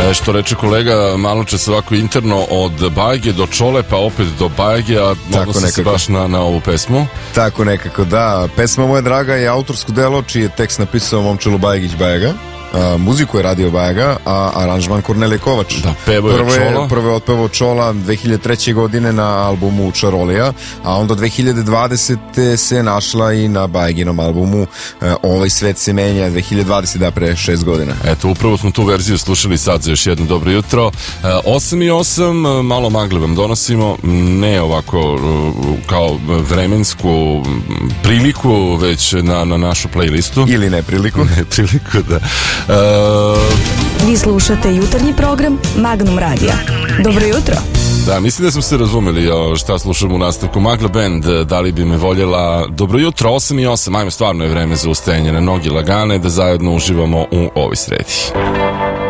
Što reče kolega malo čas ovako interno od Bajge do Čole pa opet do Bajge, a odnosi se baš na ovu pesmu. Tako nekako, da. Pesma Moja draga je autorsko delo čiji je tekst napisao Momčilo Bajgić Bajaga. Muziku je radio Bajaga, a aranžman Kornelije Kovač. Da, pevo je Čola. Prvo je otpevao Čola 2003. godine na albumu Čarolija, a onda 2020. se našla i na Bajaginom albumu Ovaj svet se menja 2020, da, pre 6 godina. Eto, upravo smo tu verziju slušali sad za još jedno dobro jutro. 8:08, malo magle vam donosimo, ne ovako kao vremensku priliku, već na našu playlistu. Ili nepriliku. Nepriliku, da. Vi slušate jutarnji program Magnum Radija. Dobro jutro. Da, mislim da smo se razumeli šta slušamo u nastavku. Magla Band, da li bi me voljela. Dobro jutro, 8:08, ajmo, stvarno je vreme za ustajanje na noge lagane, da zajedno uživamo u ovoj sredi.